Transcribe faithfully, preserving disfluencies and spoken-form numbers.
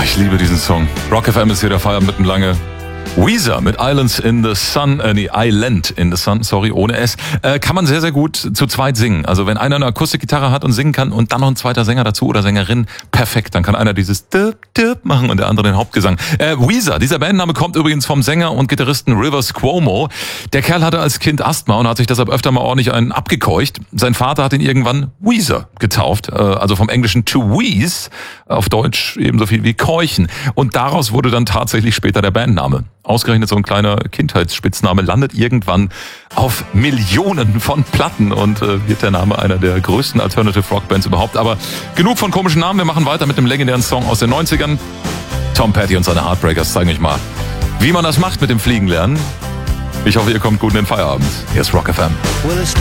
Ich liebe diesen Song. Rock F M ist hier der Feierabend mitten lange. Weezer mit Islands in the Sun, äh, nee, Island in the Sun, sorry, ohne S, äh, kann man sehr, sehr gut zu zweit singen. Also wenn einer eine Akustikgitarre hat und singen kann und dann noch ein zweiter Sänger dazu oder Sängerin, perfekt. Dann kann einer dieses Dip, Dip machen und der andere den Hauptgesang. Äh, Weezer, dieser Bandname kommt übrigens vom Sänger und Gitarristen Rivers Cuomo. Der Kerl hatte als Kind Asthma und hat sich deshalb öfter mal ordentlich einen abgekeucht. Sein Vater hat ihn irgendwann Weezer getauft, äh, also vom Englischen to wheeze, auf Deutsch ebenso viel wie keuchen. Und daraus wurde dann tatsächlich später der Bandname. Ausgerechnet so ein kleiner Kindheitsspitzname landet irgendwann auf Millionen von Platten und äh, wird der Name einer der größten Alternative Rock Bands überhaupt. Aber genug von komischen Namen, wir machen weiter mit dem legendären Song aus den neunzigern. Tom Petty und seine Heartbreakers zeigen euch mal, wie man das macht mit dem Fliegenlernen. Ich hoffe, ihr kommt gut in den Feierabend. Hier ist Rock F M.